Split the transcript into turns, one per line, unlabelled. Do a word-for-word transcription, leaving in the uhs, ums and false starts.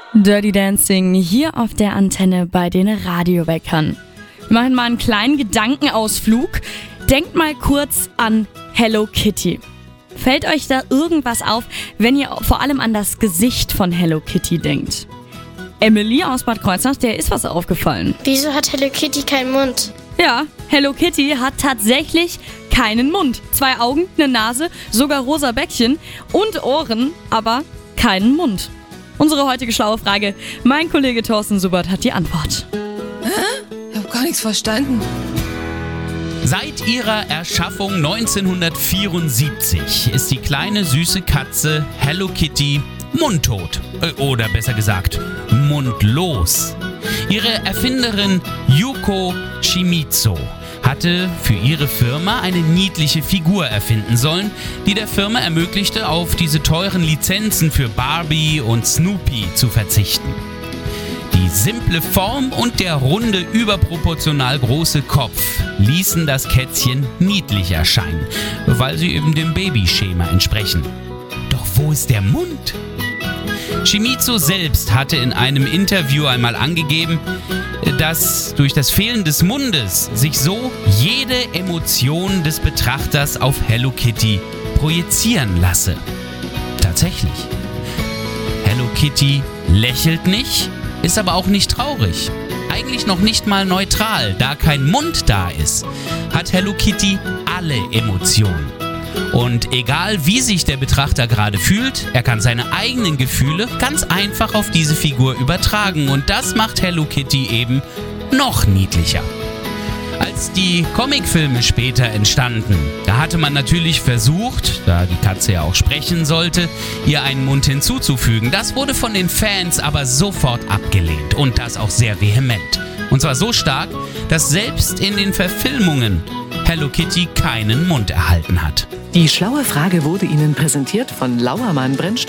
Dirty Dancing hier auf der Antenne bei den Radioweckern. Wir machen mal einen kleinen Gedankenausflug. Denkt mal kurz an Hello Kitty. Fällt euch da irgendwas auf, wenn ihr vor allem an das Gesicht von Hello Kitty denkt? Emily aus Bad Kreuznach, der ist was aufgefallen.
Wieso hat Hello Kitty keinen Mund?
Ja, Hello Kitty hat tatsächlich keinen Mund. Zwei Augen, eine Nase, sogar rosa Bäckchen und Ohren, aber keinen Mund. Unsere heutige schlaue Frage. Mein Kollege Thorsten Subert hat die Antwort.
Hä? Ich hab gar nichts verstanden.
Seit ihrer Erschaffung neunzehnhundertvierundsiebzig ist die kleine süße Katze Hello Kitty mundtot. Oder besser gesagt, mundlos. Ihre Erfinderin Yuko Shimizu hatte für ihre Firma eine niedliche Figur erfinden sollen, die der Firma ermöglichte, auf diese teuren Lizenzen für Barbie und Snoopy zu verzichten. Die simple Form und der runde, überproportional große Kopf ließen das Kätzchen niedlich erscheinen, weil sie eben dem Babyschema entsprechen. Doch wo ist der Mund? Shimizu selbst hatte in einem Interview einmal angegeben, dass durch das Fehlen des Mundes sich so jede Emotion des Betrachters auf Hello Kitty projizieren lasse. Tatsächlich. Hello Kitty lächelt nicht, ist aber auch nicht traurig. Eigentlich noch nicht mal neutral, da kein Mund da ist, hat Hello Kitty alle Emotionen. Und egal wie sich der Betrachter gerade fühlt, er kann seine eigenen Gefühle ganz einfach auf diese Figur übertragen. Und das macht Hello Kitty eben noch niedlicher. Als die Comicfilme später entstanden, da hatte man natürlich versucht, da die Katze ja auch sprechen sollte, ihr einen Mund hinzuzufügen. Das wurde von den Fans aber sofort abgelehnt und das auch sehr vehement. Und zwar so stark, dass selbst in den Verfilmungen Hello Kitty keinen Mund erhalten hat.
Die schlaue Frage wurde Ihnen präsentiert von Lauermann Brennstoff.